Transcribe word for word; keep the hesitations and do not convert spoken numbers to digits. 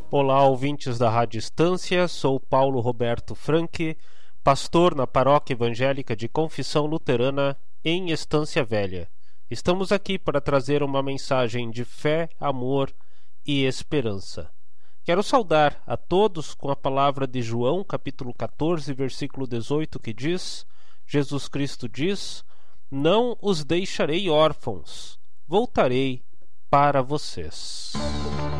Olá, ouvintes da Rádio Estância, sou Paulo Roberto Franck, pastor na Paróquia Evangélica de Confissão Luterana em Estância Velha. Estamos aqui para trazer uma mensagem de fé, amor e esperança. Quero saudar a todos com a palavra de João, capítulo quatorze, versículo dezoito, que diz: Jesus Cristo diz: não os deixarei órfãos, voltarei para vocês.